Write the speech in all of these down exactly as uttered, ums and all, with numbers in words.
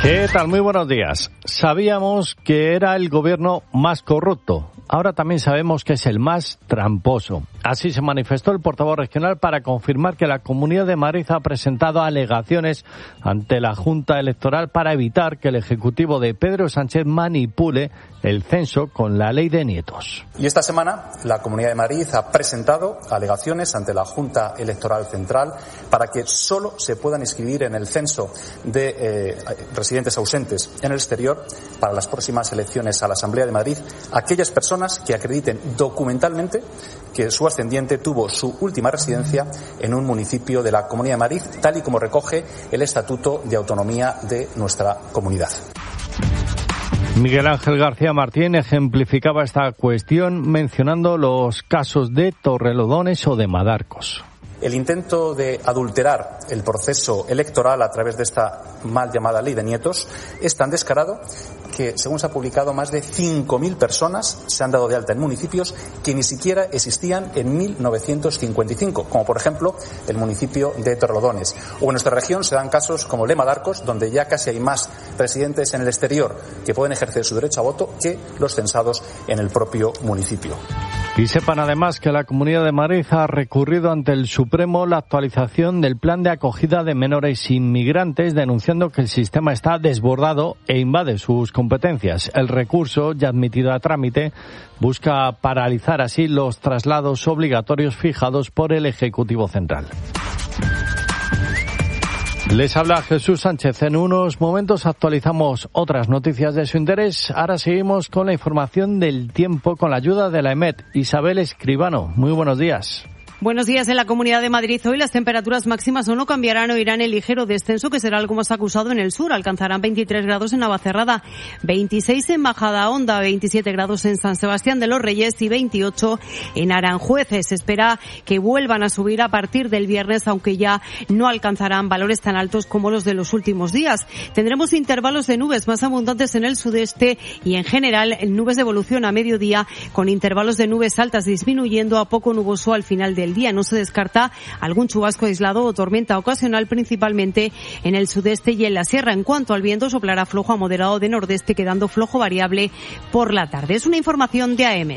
¿Qué tal? Muy buenos días. Sabíamos que era el gobierno más corrupto. Ahora también sabemos que es el más tramposo. Así se manifestó el portavoz regional para confirmar que la Comunidad de Madrid ha presentado alegaciones ante la Junta Electoral para evitar que el Ejecutivo de Pedro Sánchez manipule el censo con la ley de nietos. Y esta semana la Comunidad de Madrid ha presentado alegaciones ante la Junta Electoral Central para que solo se puedan inscribir en el censo de eh, residentes ausentes en el exterior para las próximas elecciones a la Asamblea de Madrid aquellas personas que acrediten documentalmente que su ascendiente tuvo su última residencia en un municipio de la Comunidad de Madrid, tal y como recoge el Estatuto de Autonomía de nuestra comunidad. Miguel Ángel García Martín ejemplificaba esta cuestión mencionando los casos de Torrelodones o de Madarcos. El intento de adulterar el proceso electoral a través de esta mal llamada ley de nietos es tan descarado que, según se ha publicado, más de cinco mil personas se han dado de alta en municipios que ni siquiera existían en mil novecientos cincuenta y cinco, como por ejemplo el municipio de Torrelodones. O en nuestra región se dan casos como el de Madarcos, donde ya casi hay más residentes en el exterior que pueden ejercer su derecho a voto que los censados en el propio municipio. Y sepan además que la Comunidad de Madrid ha recurrido ante el Supremo la actualización del plan de acogida de menores inmigrantes, denunciando que el sistema está desbordado e invade sus competencias. El recurso, ya admitido a trámite, busca paralizar así los traslados obligatorios fijados por el Ejecutivo Central. Les habla Jesús Sánchez. En unos momentos actualizamos otras noticias de su interés. Ahora seguimos con la información del tiempo con la ayuda de la EMET. Isabel Escribano, muy buenos días. Buenos días. En la Comunidad de Madrid hoy las temperaturas máximas o no cambiarán o irán en ligero descenso, que será algo más acusado en el sur. Alcanzarán veintitrés grados en Navacerrada, veintiséis en Majadahonda, veintisiete grados en San Sebastián de los Reyes y veintiocho en Aranjuez. Se espera que vuelvan a subir a partir del viernes, aunque ya no alcanzarán valores tan altos como los de los últimos días. Tendremos intervalos de nubes más abundantes en el sudeste y en general nubes de evolución a mediodía, con intervalos de nubes altas disminuyendo a poco nuboso al final del día. No se descarta algún chubasco aislado o tormenta ocasional, principalmente en el sudeste y en la sierra. En cuanto al viento, soplará flojo a moderado de nordeste, quedando flojo variable por la tarde. Es una información de AEMET.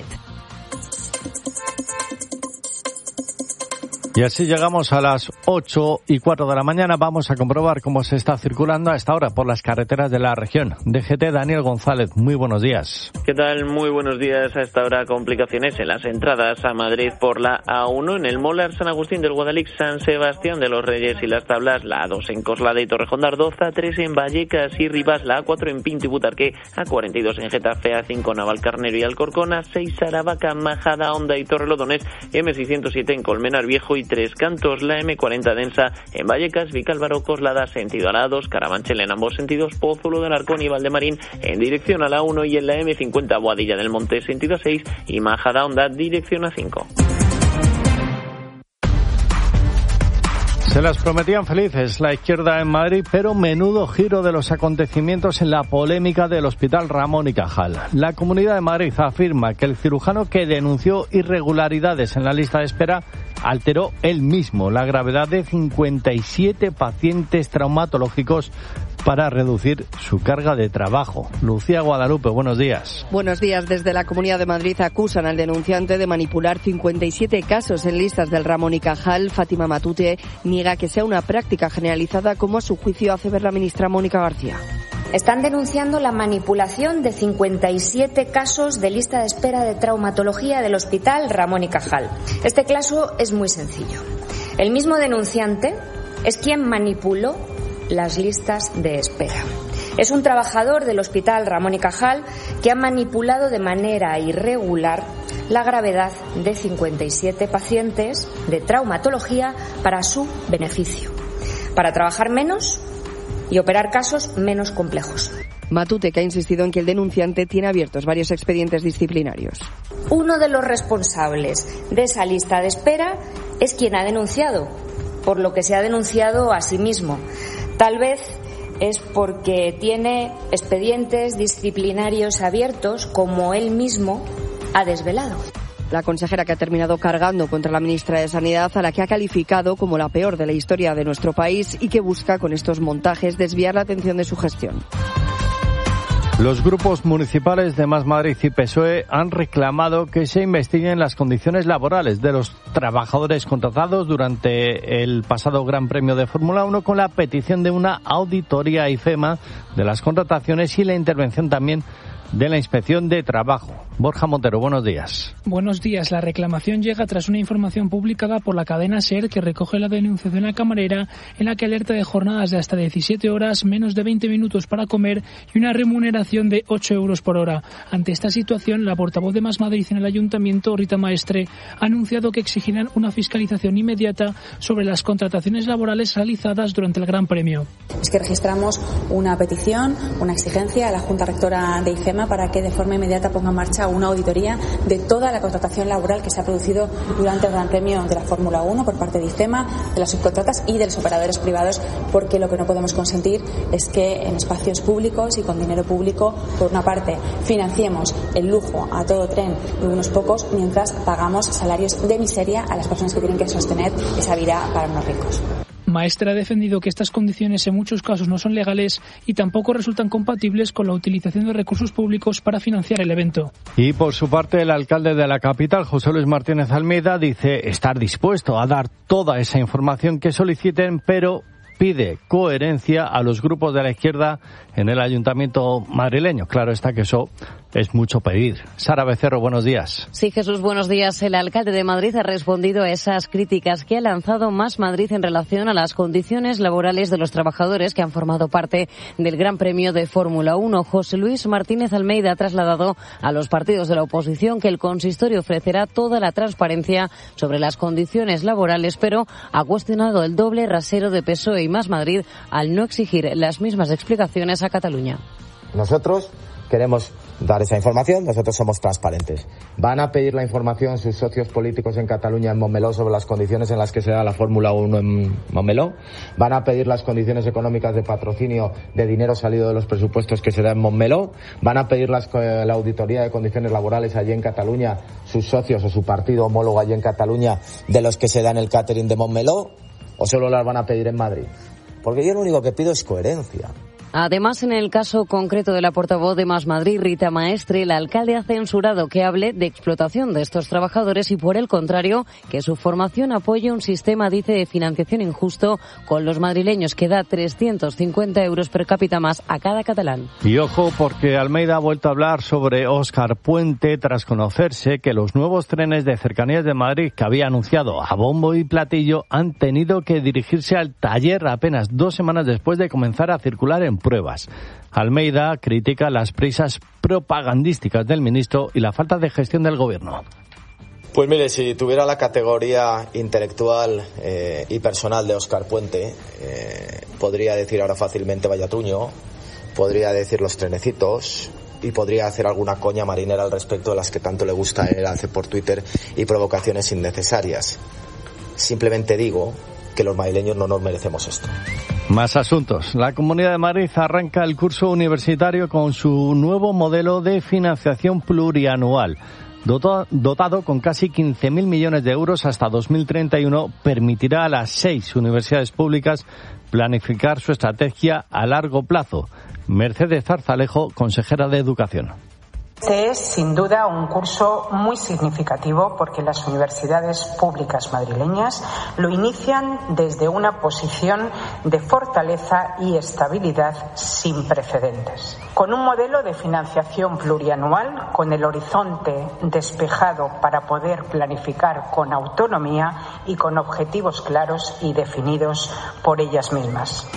Y así llegamos a las ocho y cuatro de la mañana. Vamos a comprobar cómo se está circulando a esta hora por las carreteras de la región. D G T, Daniel González, muy buenos días. ¿Qué tal? Muy buenos días. A esta hora complicaciones en las entradas a Madrid por la A uno, en el Molar, San Agustín del Guadalix, San Sebastián de los Reyes y Las Tablas, la A dos en Coslada y Torrejón de Ardoz, A tres en Vallecas y Rivas, la A cuatro en Pinto y Butarque, A cuarenta y dos en Getafe, A cinco Navalcarnero y Alcorcón, A seis Aravaca, Majadahonda y Torrelodones, M seiscientos siete en Colmenar Viejo y Tres Cantos, la M cuarenta densa en Vallecas, Vicálvaro, Coslada, sentido a la A dos, Carabanchel en ambos sentidos, Pozuelo del Arcón y Valdemarín en dirección a la A uno, y en la M cincuenta Boadilla del Monte, sentido a seis, y Majadahonda, dirección a cinco. Se las prometían felices la izquierda en Madrid, pero menudo giro de los acontecimientos en la polémica del Hospital Ramón y Cajal. La Comunidad de Madrid afirma que el cirujano que denunció irregularidades en la lista de espera alteró él mismo la gravedad de cincuenta y siete pacientes traumatológicos para reducir su carga de trabajo. Lucía Guadalupe, buenos días. Buenos días. Desde la Comunidad de Madrid acusan al denunciante de manipular cincuenta y siete casos en listas del Ramón y Cajal. Fátima Matute niega que sea una práctica generalizada, como a su juicio hace ver la ministra Mónica García. Están denunciando la manipulación de cincuenta y siete casos de lista de espera de traumatología del Hospital Ramón y Cajal. Este caso es muy sencillo. El mismo denunciante es quien manipuló las listas de espera. Es un trabajador del Hospital Ramón y Cajal que ha manipulado de manera irregular la gravedad de cincuenta y siete pacientes de traumatología para su beneficio, para trabajar menos y operar casos menos complejos. Matute, que ha insistido en que el denunciante tiene abiertos varios expedientes disciplinarios. Uno de los responsables de esa lista de espera es quien ha denunciado, por lo que se ha denunciado a sí mismo. Tal vez es porque tiene expedientes disciplinarios abiertos, como él mismo ha desvelado. La consejera que ha terminado cargando contra la ministra de Sanidad, a la que ha calificado como la peor de la historia de nuestro país y que busca con estos montajes desviar la atención de su gestión. Los grupos municipales de Más Madrid y P S O E han reclamado que se investiguen las condiciones laborales de los trabajadores contratados durante el pasado Gran Premio de Fórmula uno, con la petición de una auditoría IFEMA de las contrataciones y la intervención también de la Inspección de Trabajo. Borja Montero, buenos días. Buenos días. La reclamación llega tras una información publicada por la cadena SER que recoge la denuncia de una camarera en la que alerta de jornadas de hasta diecisiete horas, menos de veinte minutos para comer y una remuneración de ocho euros por hora. Ante esta situación, la portavoz de Más Madrid en el Ayuntamiento, Rita Maestre, ha anunciado que exigirán una fiscalización inmediata sobre las contrataciones laborales realizadas durante el Gran Premio. Es que registramos una petición, una exigencia a la Junta Rectora de IFEMA para que de forma inmediata ponga en marcha una auditoría de toda la contratación laboral que se ha producido durante el Gran Premio de la Fórmula uno por parte de IFEMA, de las subcontratas y de los operadores privados, porque lo que no podemos consentir es que en espacios públicos y con dinero público, por una parte, financiemos el lujo a todo tren de unos pocos, mientras pagamos salarios de miseria a las personas que tienen que sostener esa vida para unos ricos. Maestre ha defendido que estas condiciones en muchos casos no son legales y tampoco resultan compatibles con la utilización de recursos públicos para financiar el evento. Y por su parte, el alcalde de la capital, José Luis Martínez Almeida, dice estar dispuesto a dar toda esa información que soliciten, pero pide coherencia a los grupos de la izquierda en el ayuntamiento madrileño. Claro está que eso es mucho pedir. Sara Becerro, buenos días. Sí, Jesús, buenos días. El alcalde de Madrid ha respondido a esas críticas que ha lanzado Más Madrid en relación a las condiciones laborales de los trabajadores que han formado parte del Gran Premio de Fórmula uno. José Luis Martínez Almeida ha trasladado a los partidos de la oposición que el consistorio ofrecerá toda la transparencia sobre las condiciones laborales, pero ha cuestionado el doble rasero de P S O E y Más Madrid al no exigir las mismas explicaciones a Cataluña. Nosotros queremos dar esa información, nosotros somos transparentes. ¿Van a pedir la información sus socios políticos en Cataluña, en Montmeló, sobre las condiciones en las que se da la Fórmula uno en Montmeló? ¿Van a pedir las condiciones económicas de patrocinio de dinero salido de los presupuestos que se da en Montmeló? ¿Van a pedir las, la auditoría de condiciones laborales allí en Cataluña, sus socios o su partido homólogo allí en Cataluña, de los que se da en el catering de Montmeló? ¿O solo las van a pedir en Madrid? Porque yo lo único que pido es coherencia. Además, en el caso concreto de la portavoz de Más Madrid, Rita Maestre, el alcalde ha censurado que hable de explotación de estos trabajadores y, por el contrario, que su formación apoye un sistema, dice, de financiación injusto con los madrileños que da trescientos cincuenta euros per cápita más a cada catalán. Y ojo, porque Almeida ha vuelto a hablar sobre Óscar Puente tras conocerse que los nuevos trenes de cercanías de Madrid que había anunciado a bombo y platillo han tenido que dirigirse al taller apenas dos semanas después de comenzar a circular en pruebas. Almeida critica las prisas propagandísticas del ministro y la falta de gestión del gobierno. Pues mire, si tuviera la categoría intelectual eh, y personal de Óscar Puente, eh, podría decir ahora fácilmente vaya truño, podría decir los trenecitos y podría hacer alguna coña marinera al respecto de las que tanto le gusta a él hacer por Twitter y provocaciones innecesarias. Simplemente digo que los madrileños no nos merecemos esto. Más asuntos. La Comunidad de Madrid arranca el curso universitario con su nuevo modelo de financiación plurianual. Dotado con casi quince mil millones de euros hasta dos mil treinta y uno, permitirá a las seis universidades públicas planificar su estrategia a largo plazo. Mercedes Zarzalejo, consejera de Educación. Este es, sin duda, un curso muy significativo porque las universidades públicas madrileñas lo inician desde una posición de fortaleza y estabilidad sin precedentes. Con un modelo de financiación plurianual, con el horizonte despejado para poder planificar con autonomía y con objetivos claros y definidos por ellas mismas.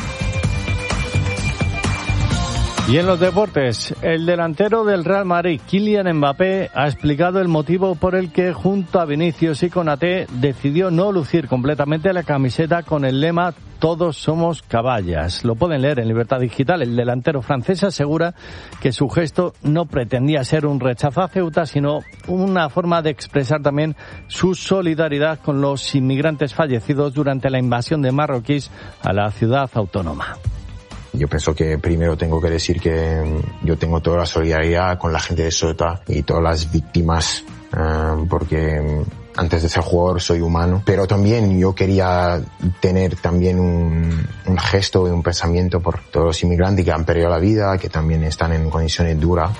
Y en los deportes, el delantero del Real Madrid, Kylian Mbappé, ha explicado el motivo por el que, junto a Vinicius y Konaté, decidió no lucir completamente la camiseta con el lema "Todos somos caballas". Lo pueden leer en Libertad Digital. El delantero francés asegura que su gesto no pretendía ser un rechazo a Ceuta, sino una forma de expresar también su solidaridad con los inmigrantes fallecidos durante la invasión de marroquíes a la ciudad autónoma. Yo pienso que primero tengo que decir que yo tengo toda la solidaridad con la gente de Ceuta y todas las víctimas uh, porque antes de ser jugador soy humano, pero también yo quería tener también un, un gesto y un pensamiento por todos los inmigrantes que han perdido la vida, que también están en condiciones duras.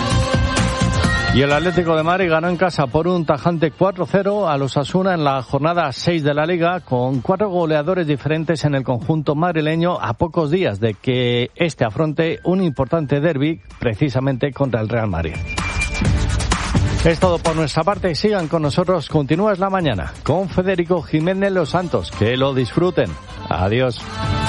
Y el Atlético de Madrid ganó en casa por un tajante cuatro cero a los Osasuna en la jornada seis de la Liga, con cuatro goleadores diferentes en el conjunto madrileño a pocos días de que este afronte un importante derbi precisamente contra el Real Madrid. Es todo por nuestra parte. Sigan con nosotros. Continúa Es la Mañana con Federico Jiménez Los Santos. Que lo disfruten. Adiós.